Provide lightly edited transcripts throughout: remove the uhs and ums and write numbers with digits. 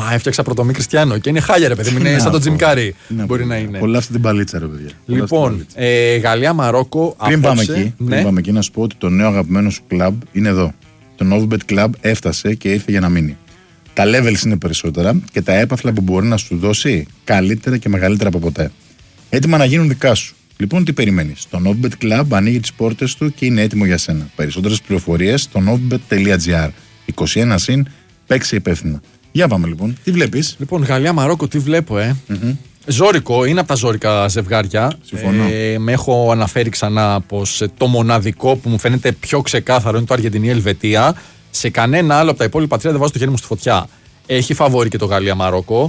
Έφτιαξα πρωτομή Κριστιανό και είναι χάλια, ρε παιδί μου. Είναι σαν τον Τζιμ Κάρι. Μπορεί να είναι. Πολλά αυτή την παλίτσα, ρε παιδιά. Λοιπόν, Γαλλία-Μαρόκο. Πριν πάμε εκεί, να σου πω ότι το νέο αγαπημένο σου κλαμπ είναι εδώ. Το Novibet Club έφτασε και ήρθε για να μείνει. Τα levels είναι περισσότερα και τα έπαθλα που μπορεί να σου δώσει καλύτερα και μεγαλύτερα από ποτέ. Έτοιμα να γίνουν δικά σου. Λοιπόν, τι περιμένεις? Το Novibet Club ανοίγει τις πόρτες του και είναι έτοιμο για σένα. Περισσότερες πληροφορίες στο novibet.gr. 21 συν, παίξε υπεύθυνα. Για πάμε λοιπόν. Τι βλέπεις? Λοιπόν, Γαλλία-Μαρόκο, τι βλέπω, Ζώρικο, είναι από τα ζώρικα ζευγάρια. Συμφωνώ. Με έχω αναφέρει ξανά πως το μοναδικό που μου φαίνεται πιο ξεκάθαρο είναι το Αργεντινή-Ελβετία. Σε κανένα άλλο από τα υπόλοιπα τρία δεν βάζω το χέρι μου στη φωτιά. Έχει φαβόρι και το Γαλλία-Μαρόκο.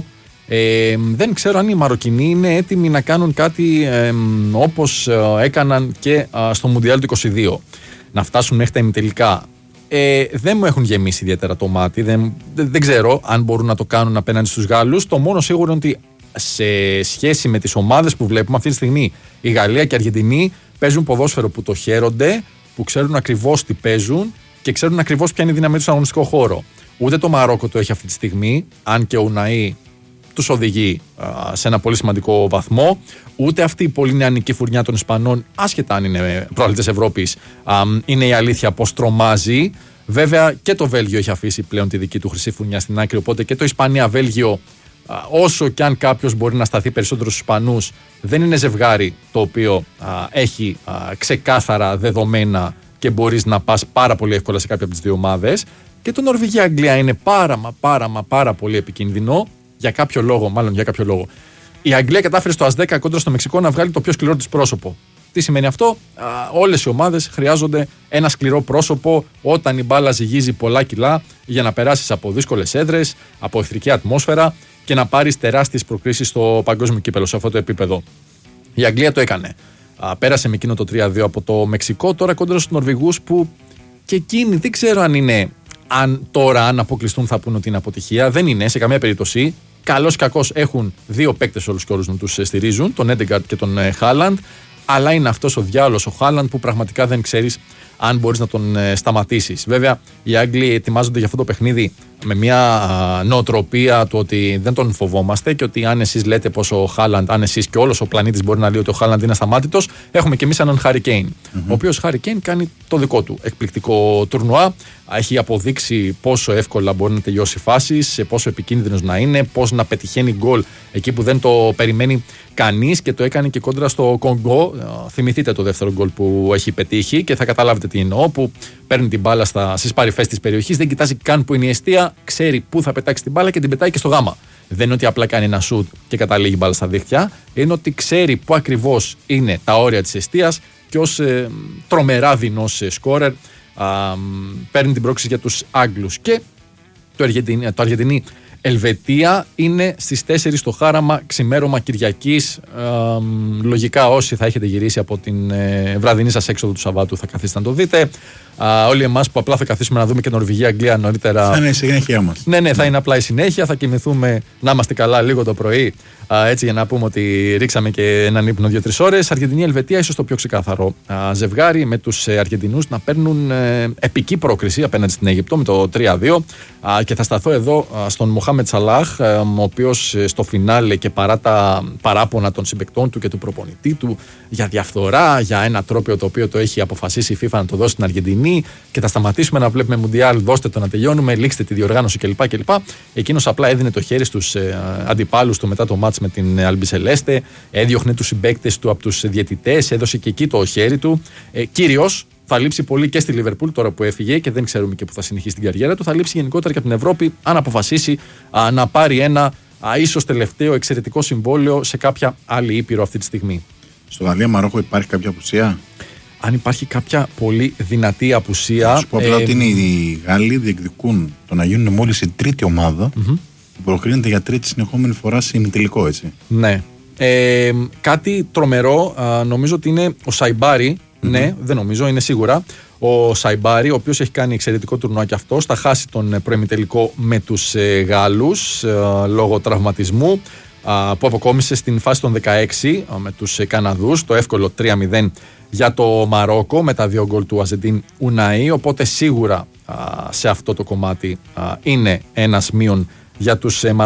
Δεν ξέρω αν οι Μαροκινοί είναι έτοιμοι να κάνουν κάτι όπως έκαναν και στο Μουντιάλ του 22. Να φτάσουν μέχρι τα ημιτελικά. Δεν μου έχουν γεμίσει ιδιαίτερα το μάτι. Δεν ξέρω αν μπορούν να το κάνουν απέναντι στους Γάλλους. Το μόνο σίγουρο είναι ότι σε σχέση με τις ομάδες που βλέπουμε αυτή τη στιγμή, η Γαλλία και η Αργεντινή παίζουν ποδόσφαιρο που το χαίρονται, που ξέρουν ακριβώς τι παίζουν και ξέρουν ακριβώς ποια είναι η δύναμή τους στον αγωνιστικό χώρο. Ούτε το Μαρόκο το έχει αυτή τη στιγμή, αν και ο Ουναΐ τους οδηγεί σε ένα πολύ σημαντικό βαθμό. Ούτε αυτή η πολύ νεανική φουρνιά των Ισπανών, άσχετα αν είναι προαλήτες Ευρώπης, είναι η αλήθεια πως τρομάζει. Βέβαια και το Βέλγιο έχει αφήσει πλέον τη δική του χρυσή φουρνιά στην άκρη, οπότε και το Ισπανία-Βέλγιο, όσο και αν κάποιος μπορεί να σταθεί περισσότερο στους Ισπανούς, δεν είναι ζευγάρι το οποίο έχει ξεκάθαρα δεδομένα και μπορείς να πας πάρα πολύ εύκολα σε κάποια από τις δύο ομάδες. Και το Νορβηγία-Αγγλία είναι πάρα πολύ επικίνδυνο. Για κάποιο λόγο. Η Αγγλία κατάφερε στο ΑΣ10 κόντρα στο Μεξικό να βγάλει το πιο σκληρό της πρόσωπο. Τι σημαίνει αυτό? Όλες οι ομάδες χρειάζονται ένα σκληρό πρόσωπο όταν η μπάλα ζυγίζει πολλά κιλά για να περάσεις από δύσκολες έδρες, από εχθρική ατμόσφαιρα και να πάρεις τεράστιες προκρίσεις στο παγκόσμιο κύπελο σε αυτό το επίπεδο. Η Αγγλία το έκανε. Πέρασε με εκείνο το 3-2 από το Μεξικό, τώρα κόντρα στους Νορβηγούς που και εκείνοι δεν ξέρω αν είναι. Αν αποκλειστούν θα πούνε ότι είναι αποτυχία. Δεν είναι σε καμία περίπτωση. Καλώς ή κακώς έχουν δύο παίκτες όλους και όλους να τους στηρίζουν, τον Έντεγκαρτ και τον Χάλαντ. Αλλά είναι αυτός ο διάολος ο Χάλαντ που πραγματικά δεν ξέρεις αν μπορείς να τον σταματήσεις. Βέβαια, οι Άγγλοι ετοιμάζονται για αυτό το παιχνίδι με μια νοοτροπία του ότι δεν τον φοβόμαστε και ότι αν εσείς λέτε πως ο Χάλαντ, αν εσείς και όλος ο πλανήτης μπορεί να λέει ότι ο Χάλαντ είναι ασταμάτητος, έχουμε και εμείς έναν Χάρι Κέιν. Ο οποίος Χάρι Κέιν κάνει το δικό του εκπληκτικό τουρνουά. Έχει αποδείξει πόσο εύκολα μπορεί να τελειώσει φάσεις, πόσο επικίνδυνος να είναι, πώς να πετυχαίνει γκολ εκεί που δεν το περιμένει κανείς και το έκανε και κόντρα στο Κονγκό. Θυμηθείτε το δεύτερο γκολ που έχει πετύχει και θα καταλάβετε τι εννοώ. Που παίρνει την μπάλα στις παρυφές της περιοχής, δεν κοιτάζει καν που είναι η εστία, ξέρει πού θα πετάξει την μπάλα και την πετάει και στο γάμα. Δεν είναι ότι απλά κάνει ένα σουτ και καταλήγει μπάλα στα δίχτυα, είναι ότι ξέρει πού ακριβώς είναι τα όρια της εστίας και ως τρομερά δεινός σκόρερ παίρνει την πρόκληση για τους Άγγλους. Και το Αργεντινή Ελβετία είναι στις 4 το χάραμα, ξημέρωμα Κυριακής. Λογικά όσοι θα έχετε γυρίσει από την βραδινή σας έξοδο του Σαββάτου θα καθίσετε να το δείτε. Όλοι εμάς που απλά θα καθίσουμε να δούμε και Νορβηγία-Αγγλία νωρίτερα. Θα είναι η συνέχεια μας. Ναι, θα είναι απλά η συνέχεια. Θα κοιμηθούμε να είμαστε καλά λίγο το πρωί. Έτσι για να πούμε ότι ρίξαμε και έναν ύπνο 2-3 ώρες. Αργεντινή-Ελβετία, ίσως το πιο ξεκάθαρο ζευγάρι, με τους Αργεντινούς να παίρνουν επική πρόκριση απέναντι στην Αίγυπτο με το 3-2. Και θα σταθώ εδώ στον Μοχάμετ Σαλάχ, ο οποίος στο φινάλε και παρά τα παράπονα των συμπαικτών του και του προπονητή του για διαφθορά, για ένα τρόπαιο το οποίο το έχει αποφασίσει η FIFA να το δώσει στην Αργεντινή και θα σταματήσουμε να βλέπουμε Μουντιάλ, δώστε το να τελειώνουμε, λήξτε τη διοργάνωση κλπ. Εκείνος απλά έδινε το χέρι στους αντιπάλους του μετά το μάτς με την Αλμπισελέστε, έδιωχνε τους συμπαίκτες του από τους διαιτητές, έδωσε και εκεί το χέρι του. Κύριος θα λείψει πολύ και στη Λιβερπούλ τώρα που έφυγε και δεν ξέρουμε και που θα συνεχίσει την καριέρα του. Θα λείψει γενικότερα και από την Ευρώπη, αν αποφασίσει να πάρει ένα ίσως τελευταίο εξαιρετικό συμβόλαιο σε κάποια άλλη ήπειρο αυτή τη στιγμή. Στο Γαλλία-Μαρόκο υπάρχει κάποια απουσία? Αν υπάρχει κάποια πολύ δυνατή απουσία. Θα σου πω απλά ότι οι Γάλλοι διεκδικούν το να γίνουν μόλις η τρίτη ομάδα που προκρίνεται για τρίτη συνεχόμενη φορά σε ημιτελικό, έτσι. Ναι. Κάτι τρομερό, νομίζω ότι είναι ο Σαϊμπάρι. Ναι, δεν νομίζω, είναι σίγουρα. Ο Σαϊμπάρι, ο οποίος έχει κάνει εξαιρετικό τουρνουά και αυτός, θα χάσει τον προημιτελικό με τους Γάλλους λόγω τραυματισμού που αποκόμισε στην φάση των 16 με τους Καναδούς, το εύκολο 3-0 για το Μαρόκο με τα 2 γκολ του Αζεντίν Ουναΐ, οπότε σίγουρα σε αυτό το κομμάτι είναι ένας μείον για τους